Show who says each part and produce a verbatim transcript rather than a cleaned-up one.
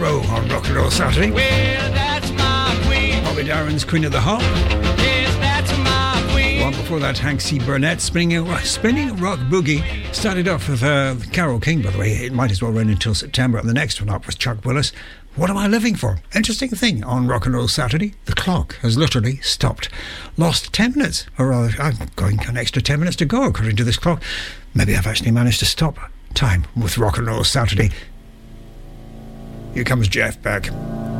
Speaker 1: Row on Rock and Roll Saturday.
Speaker 2: Well, that's my queen.
Speaker 1: Bobby Darin's Queen of the Hop.
Speaker 2: Yes, that's my queen.
Speaker 1: One before that, Hank C. Burnett, Spinning, Spinning Rock Boogie. Started off with uh, Carole King, by the way. It might as well run until September. And the next one up was Chuck Willis. What am I living for? Interesting thing on Rock and Roll Saturday. The clock has literally stopped. Lost ten minutes, or rather, I'm going an extra ten minutes to go according to this clock. Maybe I've actually managed to stop time with Rock and Roll Saturday. Here comes Jeff Beck.